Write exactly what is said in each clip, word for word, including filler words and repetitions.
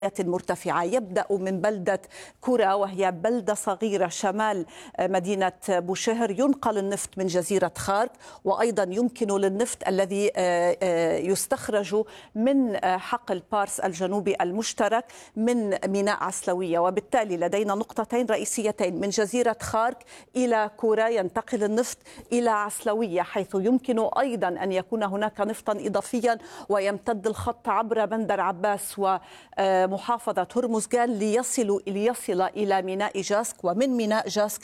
مرتفعة. يبدأ من بلدة كورا، وهي بلدة صغيرة شمال مدينة بوشهر. ينقل النفط من جزيرة خارك، وأيضا يمكن للنفط الذي يستخرج من حقل بارس الجنوبي المشترك من ميناء عسلوية. وبالتالي لدينا نقطتين رئيسيتين: من جزيرة خارك إلى كورا ينتقل النفط إلى عسلوية، حيث يمكن أيضا أن يكون هناك نفطا إضافيا ويمتد الخط عبر بندر عباس و محافظة هرمزغان ليصل ليصل إلى ميناء جاسك. ومن ميناء جاسك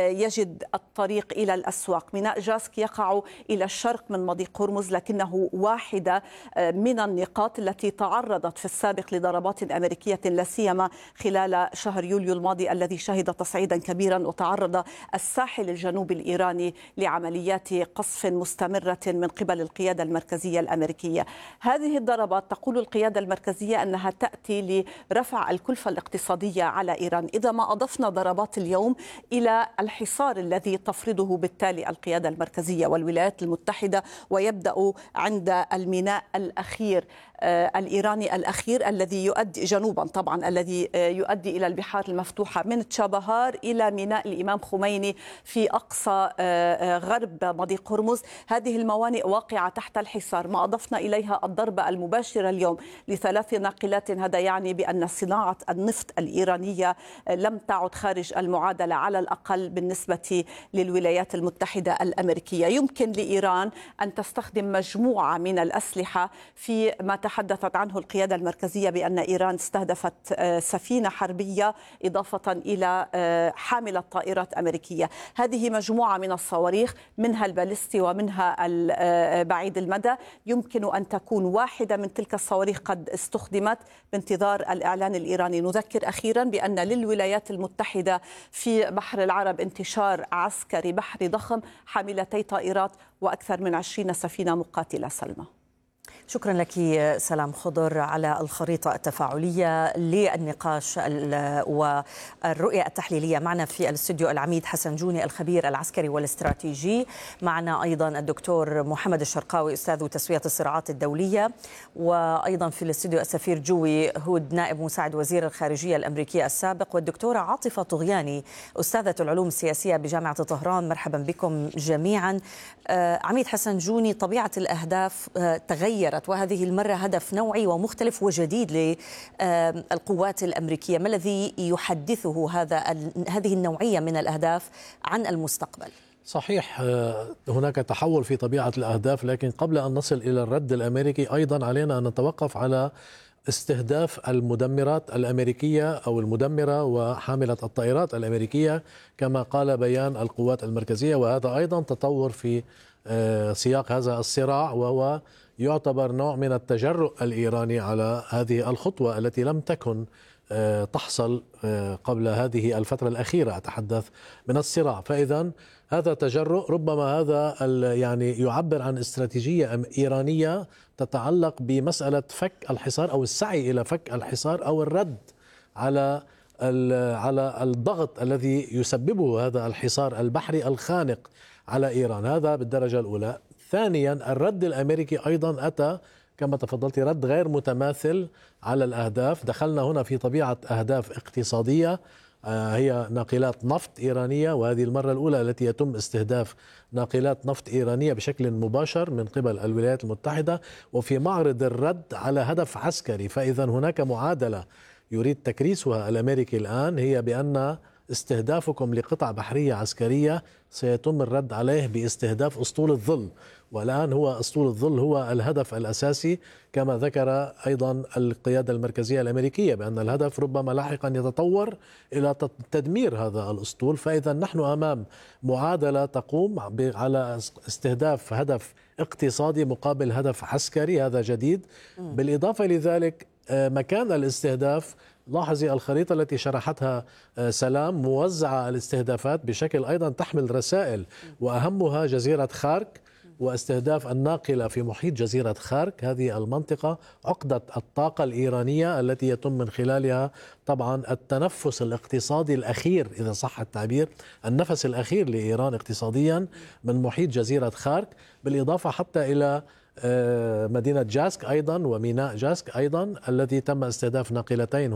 يجد الطريق إلى الأسواق. ميناء جاسك يقع إلى الشرق من مضيق هرمز، لكنه واحدة من النقاط التي تعرضت في السابق لضربات أمريكية، لا سيما خلال شهر يوليو الماضي الذي شهد تصعيدا كبيرا، وتعرض الساحل الجنوبي الإيراني لعمليات قصف مستمرة من قبل القيادة المركزية الأمريكية. هذه الضربات تقول القيادة المركزية أنها تأتي لرفع الكلفة الاقتصادية على إيران. إذا ما أضفنا ضربات اليوم إلى الحصار الذي تفرضه بالتالي القيادة المركزية والولايات المتحدة، ويبدأ عند الميناء الأخير الإيراني الأخير الذي يؤدي جنوبا طبعا الذي يؤدي إلى البحار المفتوحة من تشابهار إلى ميناء الإمام خميني في أقصى غرب مضيق هرمز. هذه الموانئ واقعة تحت الحصار. ما أضفنا إليها الضربة المباشرة اليوم لثلاث ناقلات، هذا يعني بأن صناعة النفط الإيرانية لم تعد خارج المعادلة، على الأقل بالنسبة للولايات المتحدة الأمريكية. يمكن لإيران أن تستخدم مجموعة من الأسلحة، في ما تحدثت عنه القيادة المركزية بأن إيران استهدفت سفينة حربية إضافة إلى حاملة طائرات أمريكية. هذه مجموعة من الصواريخ، منها البالستي ومنها بعيد المدى. يمكن أن تكون واحدة من تلك الصواريخ قد استخدمت بانتظار الإعلان الإيراني. نذكر أخيرا بأن للولايات المتحدة في بحر العرب انتشار عسكري بحري ضخم، حاملتي طائرات وأكثر من عشرين سفينة مقاتلة. سلمى، شكرا لك سلام خضر على الخريطة التفاعلية للنقاش والرؤية التحليلية. معنا في الاستوديو العميد حسن جوني الخبير العسكري والاستراتيجي، معنا أيضا الدكتور محمد الشرقاوي أستاذ تسوية الصراعات الدولية، وأيضا في الاستوديو السفير جوي هود نائب مساعد وزير الخارجية الأمريكية السابق، والدكتورة عاطفة طغياني أستاذة العلوم السياسية بجامعة طهران. مرحبا بكم جميعا. عميد حسن جوني، طبيعة الأهداف تغيرت، وهذه المرة هدف نوعي ومختلف وجديد للقوات الأمريكية. ما الذي يحدثه هذا هذه النوعية من الأهداف عن المستقبل؟ صحيح، هناك تحول في طبيعة الأهداف، لكن قبل أن نصل إلى الرد الأمريكي أيضا علينا أن نتوقف على استهداف المدمرات الأمريكية أو المدمرة وحاملة الطائرات الأمريكية كما قال بيان القوات المركزية. وهذا أيضا تطور في سياق هذا الصراع، وهو يعتبر نوع من التجرؤ الإيراني على هذه الخطوة التي لم تكن تحصل قبل هذه الفترة الأخيرة، أتحدث من الصراع. فإذا هذا تجرؤ، ربما هذا يعني يعبر عن استراتيجية إيرانية تتعلق بمسألة فك الحصار أو السعي إلى فك الحصار أو الرد على على الضغط الذي يسببه هذا الحصار البحري الخانق على إيران. هذا بالدرجة الأولى. ثانيا، الرد الأمريكي أيضا أتى كما تفضلت رد غير متماثل على الأهداف. دخلنا هنا في طبيعة أهداف اقتصادية، هي ناقلات نفط إيرانية، وهذه المرة الأولى التي يتم استهداف ناقلات نفط إيرانية بشكل مباشر من قبل الولايات المتحدة، وفي معرض الرد على هدف عسكري. فإذا هناك معادلة يريد تكريسها الأمريكي الآن، هي بأن استهدافكم لقطع بحرية عسكرية سيتم الرد عليه باستهداف أسطول الظل، والآن هو أسطول الظل هو الهدف الأساسي، كما ذكر أيضا القيادة المركزية الأمريكية بأن الهدف ربما لاحقا يتطور إلى تدمير هذا الأسطول. فإذا نحن أمام معادلة تقوم على استهداف هدف اقتصادي مقابل هدف عسكري، هذا جديد. بالإضافة لذلك مكان الاستهداف، لاحظي الخريطة التي شرحتها سلام، موزعة الاستهدافات بشكل أيضا تحمل رسائل، وأهمها جزيرة خارك واستهداف الناقلة في محيط جزيرة خارك. هذه المنطقة عقدة الطاقة الإيرانية التي يتم من خلالها طبعا التنفس الاقتصادي الأخير، إذا صح التعبير، النفس الأخير لإيران اقتصاديا من محيط جزيرة خارك، بالإضافة حتى إلى مدينة جاسك أيضا وميناء جاسك أيضا التي تم استهداف ناقلتين